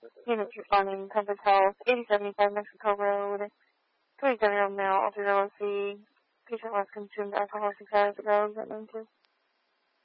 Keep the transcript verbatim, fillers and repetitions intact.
Units responding, Compass Health, eighty seventy-five Mexico Road, twenty-seven year old male, altered L S D, patient was consumed alcohol six hours ago, is that known too?